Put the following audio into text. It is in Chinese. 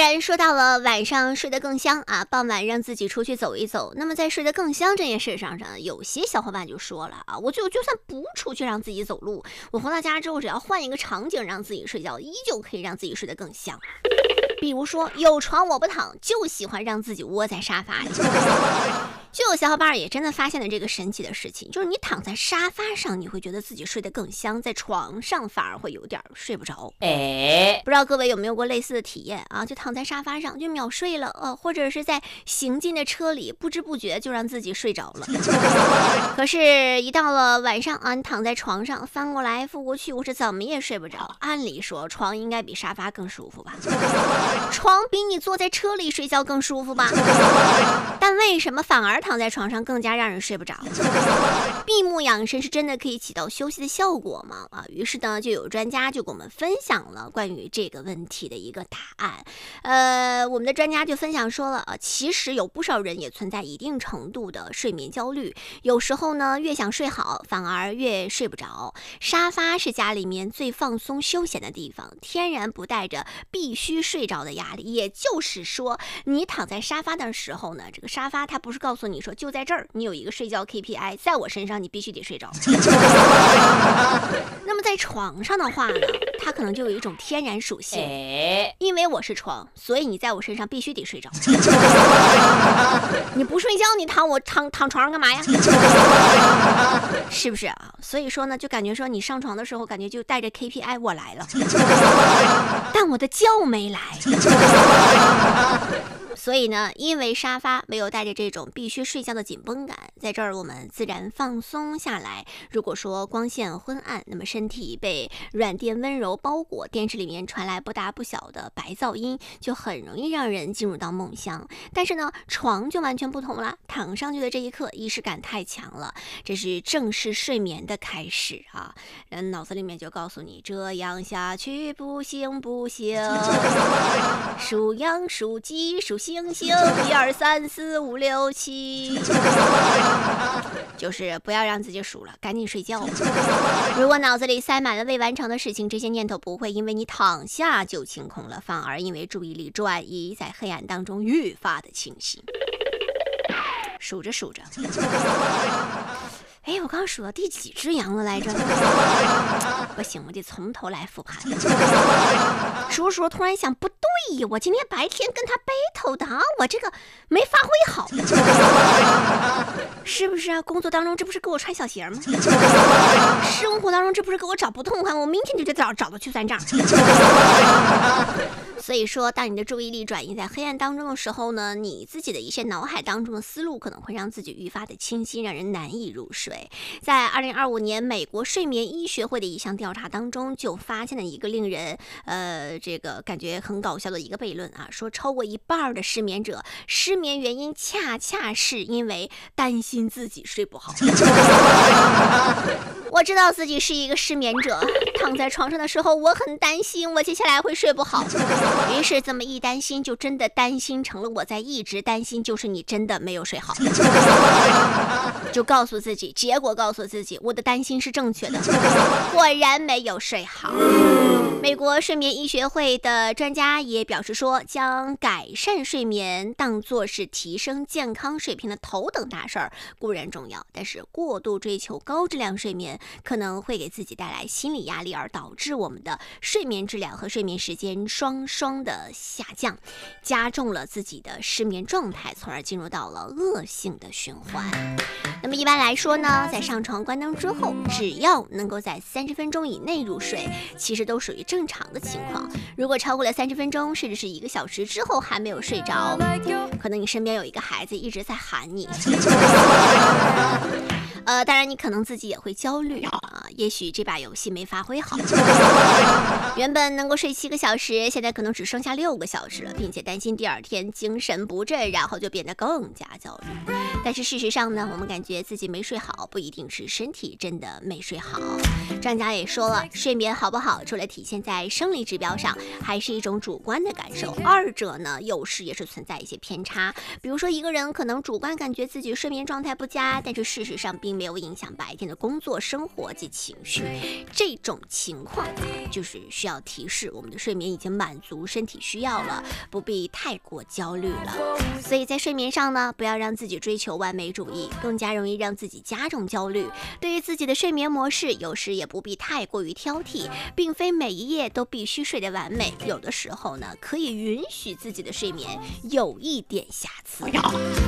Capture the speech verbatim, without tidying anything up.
然说到了晚上睡得更香啊，傍晚让自己出去走一走。那么在睡得更香这件事上上，有些小伙伴就说了啊，我就就算不出去让自己走路，我回到家之后只要换一个场景让自己睡觉，依旧可以让自己睡得更香。比如说有床我不躺，就喜欢让自己窝在沙发里。就有小伙伴也真的发现了这个神奇的事情，就是你躺在沙发上，你会觉得自己睡得更香，在床上反而会有点睡不着。哎，不知道各位有没有过类似的体验啊？就躺在沙发上就秒睡了，呃，或者是在行进的车里，不知不觉就让自己睡着了。可是，一到了晚上啊，你躺在床上翻过来覆过去，我是怎么也睡不着。按理说，床应该比沙发更舒服吧？床比你坐在车里睡觉更舒服吧？但为什么反而躺在床上更加让人睡不着？闭目养神是真的可以起到休息的效果吗？啊，于是呢，就有专家就给我们分享了关于这个问题的一个答案。呃，我们的专家就分享说了啊，其实有不少人也存在一定程度的睡眠焦虑，有时候呢，越想睡好，反而越睡不着。沙发是家里面最放松休闲的地方，天然不带着必须睡着的压力。也就是说，你躺在沙发的时候呢，这个沙发它不是告诉你说就在这儿，你有一个睡觉 K P I， 在我身上你必须得睡着。那么在床上的话呢，它可能就有一种天然属性，因为我是床，所以你在我身上必须得睡着。你不睡觉，你躺我躺躺床上干嘛呀？是不是啊？所以说呢，就感觉说你上床的时候，感觉就带着 K P I 我来了，但我的觉没来。所以呢，因为沙发没有带着这种必须睡觉的紧绷感，在这儿我们自然放松下来。如果说光线昏暗，那么身体被软垫温柔包裹，电视里面传来不大不小的白噪音，就很容易让人进入到梦乡。但是呢，床就完全不同了，躺上去的这一刻，仪式感太强了，这是正式睡眠的开始啊！人脑子里面就告诉你，这样下去不行不行，数羊数鸡数星星，一二三四五六七，就是不要让自己数了，赶紧睡觉。如果脑子里塞满了未完成的事情，这些念头不会因为你躺下就清空了，反而因为注意力转移，在黑暗当中愈发的清晰。数着数着，哎，我刚刚数到第几只羊了来着？不行，我得从头来复盘。数着数着，突然想，不对，我今天白天跟他 battle 的啊，我这个没发挥好，是不是啊？工作当中这不是给我穿小鞋吗？生活当中这不是给我找不痛快吗？我明天就得找找到去算账。所以说，当你的注意力转移在黑暗当中的时候呢，你自己的一些脑海当中的思路可能会让自己愈发的清晰，让人难以入睡。在二零二五年美国睡眠医学会的一项调查当中，就发现了一个令人呃这个感觉很搞笑的一个悖论啊，说超过一半的失眠者失眠原因恰恰是因为担心自己睡不好。我知道自己是一个失眠者，躺在床上的时候，我很担心我接下来会睡不好。于是这么一担心，就真的担心成了我在一直担心，就是你真的没有睡好。就告诉自己，结果告诉自己，我的担心是正确的，果然没有睡好。美国睡眠医学会的专家也表示说，将改善睡眠当作是提升健康水平的头等大事儿固然重要，但是过度追求高质量睡眠可能会给自己带来心理压力，而导致我们的睡眠质量和睡眠时间双双的下降，加重了自己的失眠状态，从而进入到了恶性的循环。那么一般来说呢，在上床关灯之后，只要能够在三十分钟以内入睡，其实都属于正常的情况。如果超过了三十分钟，甚至是一个小时之后还没有睡着，可能你身边有一个孩子一直在喊你。呃，当然你可能自己也会焦虑啊，也许这把游戏没发挥好，原本能够睡七个小时，现在可能只剩下六个小时了，并且担心第二天精神不振，然后就变得更加焦虑。但是事实上呢，我们感觉自己没睡好，不一定是身体真的没睡好。专家也说了，睡眠好不好，除了体现在生理指标上，还是一种主观的感受，二者呢有时也是存在一些偏差。比如说一个人可能主观感觉自己睡眠状态不佳，但是事实上并没有影响白天的工作生活及其情绪。这种情况就是需要提示我们的睡眠已经满足身体需要了，不必太过焦虑了。所以在睡眠上呢，不要让自己追求完美主义，更加容易让自己加重焦虑。对于自己的睡眠模式，有时也不必太过于挑剔，并非每一夜都必须睡得完美，有的时候呢，可以允许自己的睡眠有一点瑕疵。